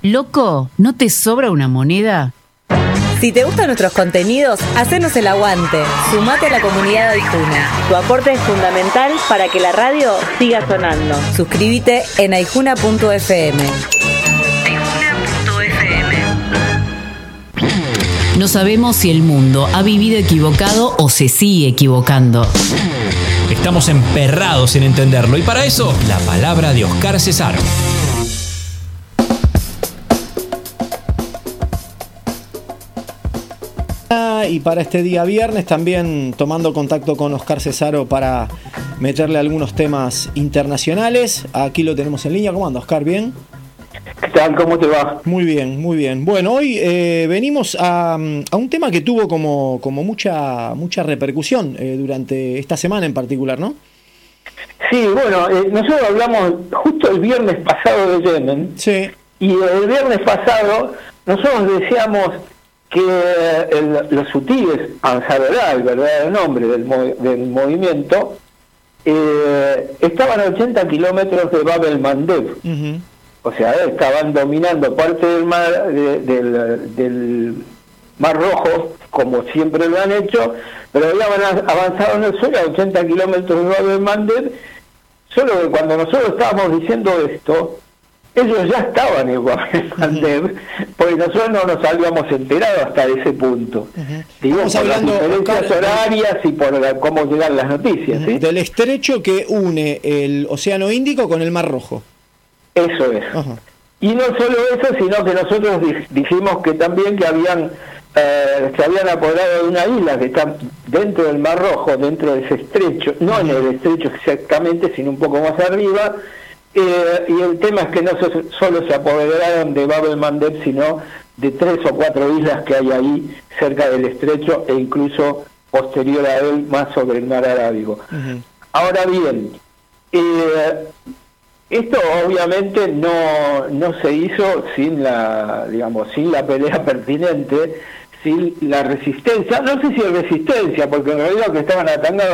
Loco, ¿no te sobra una moneda? Si te gustan nuestros contenidos, hacenos el aguante. Sumate a la comunidad de Aijuna. Tu aporte es fundamental para que la radio siga sonando. Suscríbete en aijuna.fm. No sabemos si el mundo ha vivido equivocado o se sigue equivocando. Estamos emperrados en entenderlo y para eso, la palabra de Oscar Cesaro. Y para este día viernes también tomando contacto con Oscar Cesaro para meterle algunos temas internacionales. Aquí lo tenemos en línea. ¿Cómo anda, Oscar? ¿Bien? ¿Qué tal? ¿Cómo te va? Muy bien, muy bien. Bueno, hoy venimos a un tema que tuvo como mucha repercusión durante esta semana en particular, ¿no? Sí, bueno, nosotros hablamos justo el viernes pasado de Yemen. Sí. Y el viernes pasado nosotros decíamos que los hutíes, Ansarallah, el verdadero nombre del movimiento, estaban a 80 kilómetros de Bab el-Mandeb. Uh-huh. O sea, estaban dominando parte del mar, del Mar Rojo, como siempre lo han hecho, pero habían avanzado en el suelo a 80 kilómetros de Bab el-Mandeb, solo que cuando nosotros estábamos diciendo esto, ellos ya estaban en Bab el-Mandeb, porque nosotros no nos habíamos enterado hasta ese punto. Digo, por las diferencias horarias y por cómo llegan las noticias. ¿Sí? Del estrecho que une el Océano Índico con el Mar Rojo. Eso es. Ajá. Y no solo eso, sino que nosotros dijimos que también que se habían apoderado de una isla que está dentro del Mar Rojo, dentro de ese estrecho, no en el estrecho exactamente, sino un poco más arriba, y el tema es que no solo se apoderaron de Bab el-Mandeb, sino de 3 o 4 islas que hay ahí cerca del estrecho, e incluso posterior a él, más sobre el mar Arábigo. Uh-huh. Ahora bien, esto obviamente no se hizo sin la pelea pertinente, sin la resistencia, no sé si resistencia, porque en realidad lo que estaban atacando